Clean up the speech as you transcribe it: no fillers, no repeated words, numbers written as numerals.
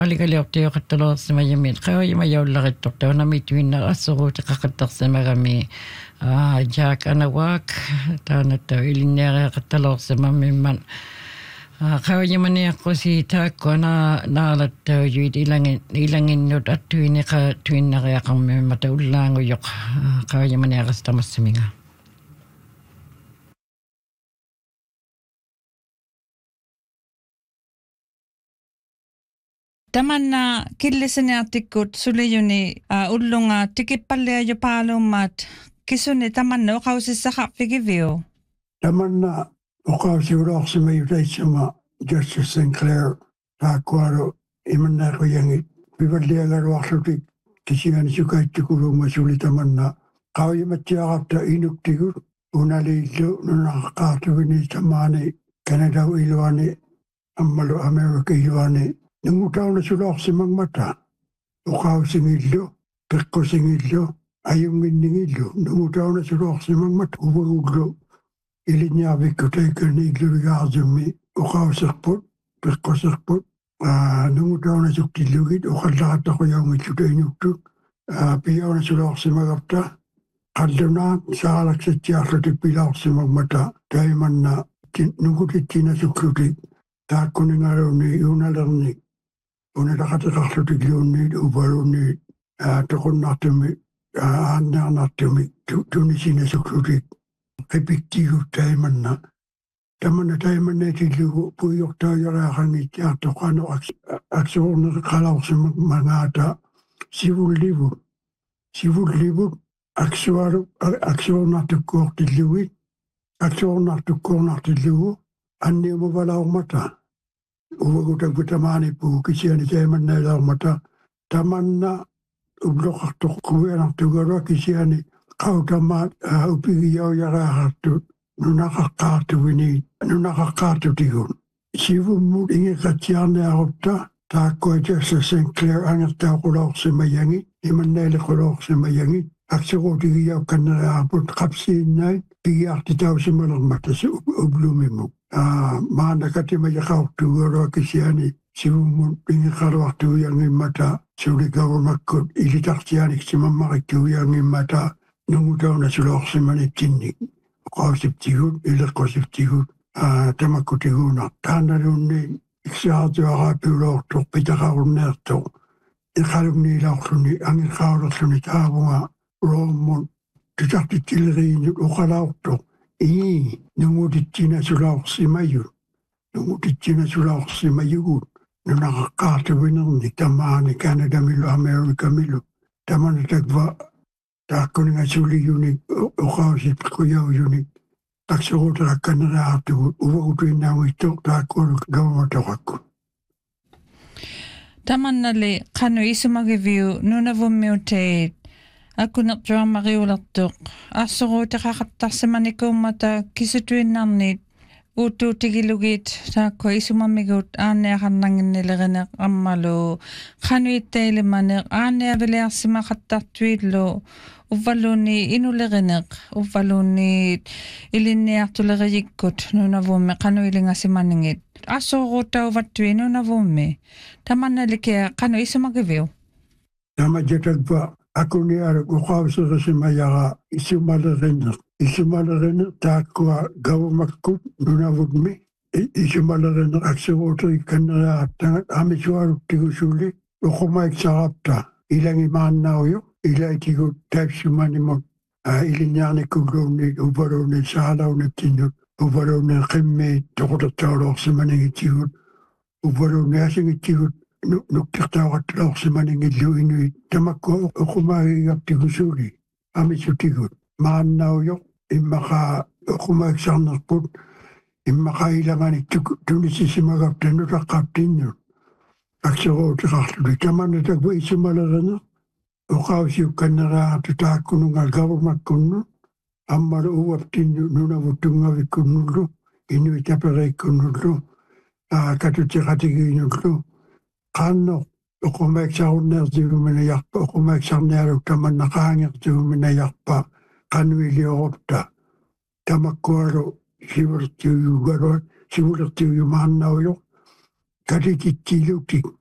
Алигалиортиоқатталуерсимаямит қаваимаяулларитторта унамитуиннерассуруутеқақаттарсимагами Jack Anawak таанатта илинниариақатталуерсимаммиммат қаваиманиаққуси тааккуана наалаттауюит илангиннут аттуинеқа туиннариақармиммата уллаангуйоқ қаваиманиақастамассимига Tamanna killiseniartikkut suliyuni ullunga tikipalliajupaalummat kisuni tamanna uqausissaqarfigiviu Tamanna uqausiuloorsimayutaitsuma Justice Sinclair taakkualu imannaaquyangit pivalliagaluarlutik kisiganisukaitukuluuma suli tamanna qauyimattiaqarta inuktigut unaliillu nunaqaartuvini tamaani Kanadau iluani ammalu America iluani Nungutauna sulorsimangmata uqausingillu peqqusingillu ayunginningillu nungutauna sulorsimangmata uvagullu ilinniarvikkuteikani illuvigaartummi uqauserput peqqusserput nungutauna suktillugit uqallaqattaquyangilluta inuktut piyauna sulorsimagapta qallunaat saalaksatiarlutik pilaorsimangmata taimanna nungutittina suklutik taakkuningaluni yuunalerni unalaqatiqarlutikluunni uvalunni toqunnartumi aannaarnartumi tunisinassuklutik qipiktigut taimanna taimannatillugu puiortaajaraaqangitsiartoqano aksuorneqalaorsimak mangaata sivullivu aksuornartukkuortillugu anniumuvalaormata uvagutakutamaani puu kisiani taimannailaormata tamanna ubloqartoqquvianartugalua kisiani qautamaat upigiyaujaraaqartut nunaqaqqaartutigun sivummut ingiqatsiarniarutta taakkua Justice Sinclair angertaaquloorsimayangi imannailequloorsimayangi aksuruutigiyaukkaneriaarput qapsiinnai pigiartitausimalermata ublumimuk maanakatimayaqaortugalua kisiani sivummun pingiqaluartuuyangimmata suligavumakkut ilitartianiksimammarikkuuyangimmata nungutauna suloorsimanittinnik qausiptigut ileqqusiptigut tamakkutiguuna taanalunni iksiaartuaraapiuloortoq pitaqarunneertoq iqalugniilaorluni angiqaulorluni taavunga roommun tutartittileriinut uqalaortoq nungutittina sulaorsimayugut nunaqaqqaartuvinerni tamaani Kanadamilu Amerikamilu tamanatakva taakkuningasuliyunik uqausipquyauyunik taksuruuteraqqaneriaartugut uvagutuinnaangittoq taakkuulu gavamatoqakkut Tamannali qanu isumagiviu nunavummiuteit akkunertuarmariulertuq arsuruuteqaqattarsimanikuummata kisutuinnarnit uuttuutigilugit taakkua isumammigut aanniaqarnanginnilereneq ammalu qanuittailimaniq aanniaviliarsimaqattartuillu uvvalluunni inulereneq uvvalluunniit ilinniartuleriyikkut nunavummi qanuilingasimanningit arsuruuttauvattuи nunavummi tamannalikia qanu isumagiviu tamajatakva akuniaruk uqauserisimajara isumalerineq taakkua gavumakkut nunavutmi isumalerineq aksuruuterikkanneriaartangat amisualuktigusuli uqumaiksarapta ilangimaannauju ilaitigut taipsumanimut ilinniarnikkulluunniit uvaluunni saalaunattinnut uvaluunni qimmiit toqutertauluorsimaningitigut uvaluunni asingitigut nukkertauqattaloorsimaningillu inuit tamakku uqumaagigartigusuuli amisutigut maannaujoq immaqa uqumaagiksarnerput immaqa ilanganik tunisisimagapta nutaqqaaptinnut aksuruutiqarluli tamannatakva isumalerineq uqausiukkanneriaartu taakkunungal gavumakkunnu ammalu uwaptinnu nunavuttungavikkunnullu inuit taperiikkunnullu katutiqatigiinullu qaannoq uqumaiksarunneertiguminajarpa uqumaiksarnialuk tamannaqaangertiguminajarpa qanuiliorupta tamakkualu sivulertiuyugalua sivulertiuyumaannaujoq katitittiilutik